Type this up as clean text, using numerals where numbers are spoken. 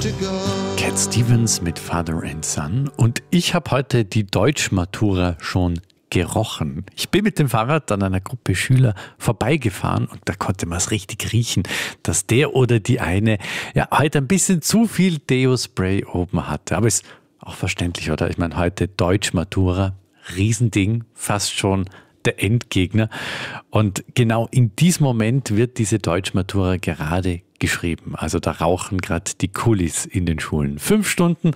Cat Stevens mit Father and Son. Und ich habe heute die Deutschmatura schon gerochen. Ich bin mit dem Fahrrad an einer Gruppe Schüler vorbeigefahren und da konnte man es richtig riechen, dass der oder die eine ja heute ein bisschen zu viel Deo-Spray oben hatte. Aber ist auch verständlich, oder? Ich meine, heute Deutschmatura, Riesending, fast schon der Endgegner. Und genau in diesem Moment wird diese Deutschmatura gerade geschrieben. Also da rauchen gerade die Kulis in den Schulen. 5 Stunden